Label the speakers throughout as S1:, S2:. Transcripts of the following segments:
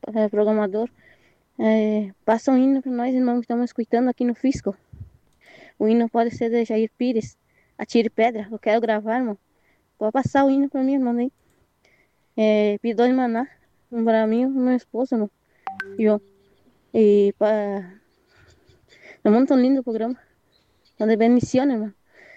S1: programador, passa um hino para nós, irmãos, que estamos escutando aqui no Fisco. O hino pode ser de Jair Pires, Atire Pedra. Eu quero gravar, irmão. Pode passar o hino para mim, irmão, aí. Pidão de Maná, para mim e meu esposo, irmão. João. E é muito lindo o programa. Donde bendiciones, irmão.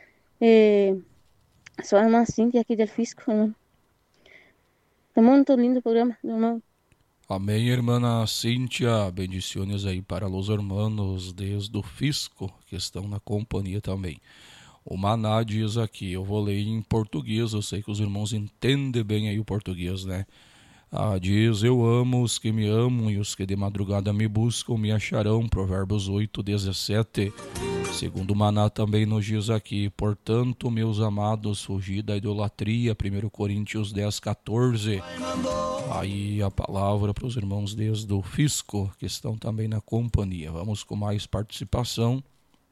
S1: Sou a irmã Cíntia aqui del Fisco, irmão. É muito lindo o programa, irmão.
S2: Amém, irmã Cíntia. Bendiciones aí para os hermanos desde o Fisco, que estão na companhia também. O Maná diz aqui, eu vou ler em português, eu sei que os irmãos entendem bem aí o português, né? Diz, eu amo os que me amam e os que de madrugada me buscam me acharão, Provérbios 8:17. Segundo o Maná também nos diz aqui, portanto, meus amados, fugi da idolatria, 1 Coríntios 10:14. Aí a palavra para os irmãos desde o Fisco, que estão também na companhia. Vamos com mais participação.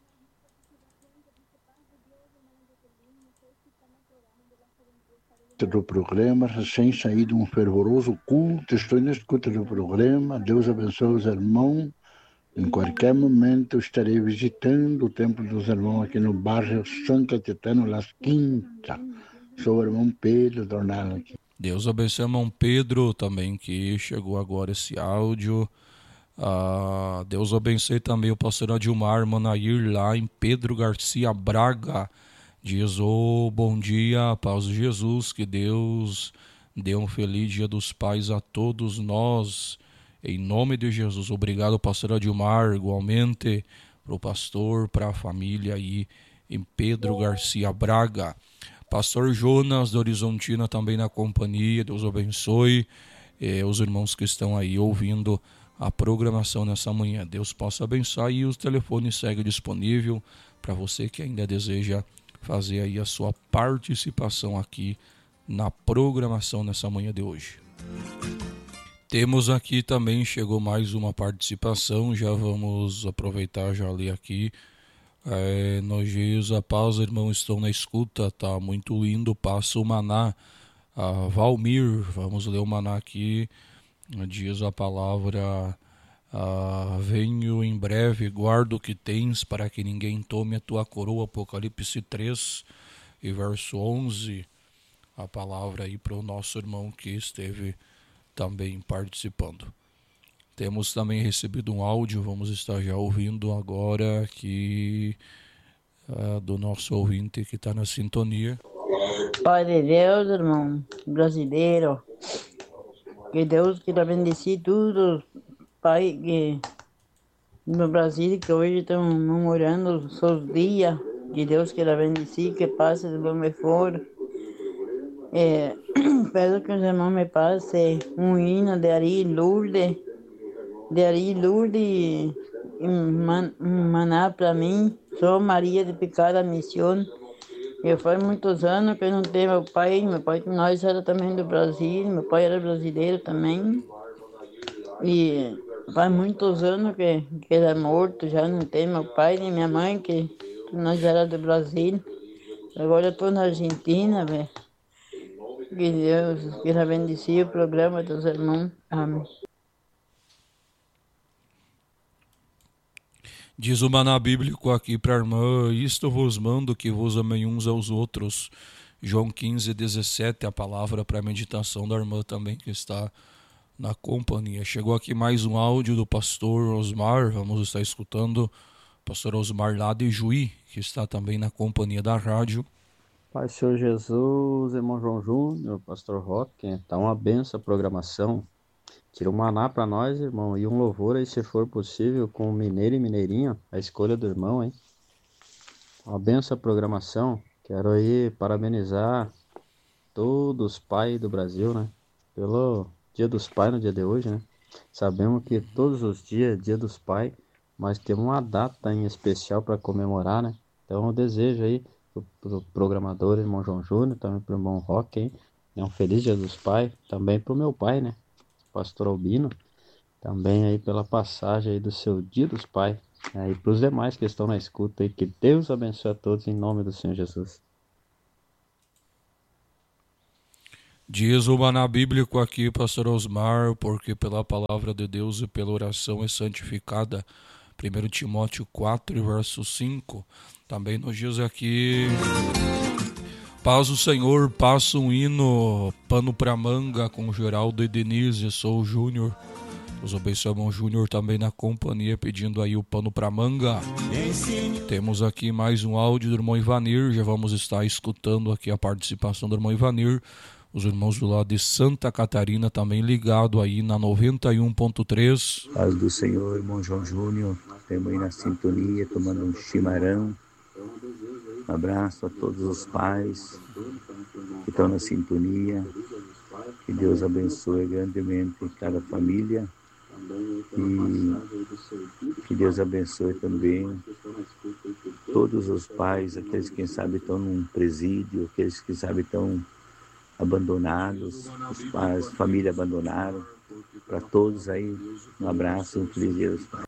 S3: Do programa, recém saído um fervoroso culto, estou na escuta do programa. Deus abençoe os irmãos. Em qualquer momento estarei visitando o Templo dos Irmãos aqui no bairro São Caetano, Las Quintas. Sou o irmão Pedro Dornal aqui.
S2: Deus abençoe o irmão Pedro também, que chegou agora esse áudio. Deus abençoe também o pastor Adilmar Manair lá em Pedro Garcia Braga. Diz, bom dia, paz de Jesus, que Deus dê um feliz dia dos pais a todos nós, em nome de Jesus. Obrigado, pastor Adilmar, igualmente, para o pastor, para a família aí em Pedro Garcia Braga. Pastor Jonas da Horizontina também na companhia, Deus abençoe os irmãos que estão aí ouvindo a programação nessa manhã. Deus possa abençoar e o telefone segue disponível para você que ainda deseja fazer aí a sua participação aqui na programação nessa manhã de hoje. Temos aqui também, chegou mais uma participação, já vamos aproveitar, já ler aqui. Nós diz, a paz, irmão, estou na escuta, tá muito lindo, passa o Maná. Valmir, vamos ler o Maná aqui, diz a palavra... venho em breve, guarda o que tens para que ninguém tome a tua coroa, Apocalipse 3 e verso 11, a palavra aí para o nosso irmão que esteve também participando. Temos também recebido um áudio, vamos estar já ouvindo agora aqui do nosso ouvinte que está na sintonia.
S4: Pai de Deus, irmão brasileiro, que Deus queira bendecir tudo, Pai, que no Brasil, que hoje estão memorando os seus dias, que Deus queira bendecir, que passe do bom for. Peço que os irmãos me passem um hino de Ari Lourdes, e maná para mim. Sou Maria de Picada Missão. Eu faz muitos anos que eu não tenho meu pai nós era também do Brasil, meu pai era brasileiro também. E faz muitos anos que ele é morto, já não tem meu pai nem minha mãe, que nós era do Brasil. Agora eu estou na Argentina, velho. Que Deus queira bendecir o programa dos irmãos. Amém.
S2: Diz o Maná bíblico aqui para a irmã, isto vos mando que vos amem uns aos outros. João 15:17, a palavra para a meditação da irmã também que está na companhia. Chegou aqui mais um áudio do pastor Osmar, vamos estar escutando o pastor Osmar lá de Juí, que está também na companhia da rádio.
S5: Pai Senhor Jesus, irmão João Júnior, pastor Roque, tá uma benção a programação. Tira um maná para nós, irmão, e um louvor aí, se for possível, com mineiro e mineirinho, a escolha do irmão, hein? Uma benção a programação. Quero aí parabenizar todos os pais do Brasil, né? Pelo Dia dos Pais no dia de hoje, né? Sabemos que todos os dias é Dia dos Pais, mas temos uma data em especial para comemorar, né? Então eu desejo aí pro programador, irmão João Júnior, também pro irmão Roque, hein? Um feliz Dia dos Pais, também pro meu pai, né? Pastor Albino, também aí pela passagem aí do seu Dia dos Pais, e para os demais que estão na escuta aí, que Deus abençoe a todos em nome do Senhor Jesus.
S2: Diz o maná bíblico aqui, pastor Osmar, porque pela palavra de Deus e pela oração é santificada. 1 Timóteo 4, verso 5. Também nos diz aqui: paz do Senhor, passa um hino, pano pra manga, com Geraldo e Denise, sou o Júnior. Os abençoamos Júnior também na companhia, pedindo aí o pano pra manga. Temos aqui mais um áudio do irmão Ivanir, já vamos estar escutando aqui a participação do irmão Ivanir. Os irmãos do lado de Santa Catarina também ligado aí na 91.3.
S6: Paz do Senhor, irmão João Júnior, estamos aí na sintonia, tomando um chimarrão. Um abraço a todos os pais que estão na sintonia. Que Deus abençoe grandemente cada família. E que Deus abençoe também todos os pais, aqueles que quem sabe estão num presídio, aqueles que sabe estão abandonados, os pais, família abandonaram. Para todos aí, um abraço, um feliz dia dos pais.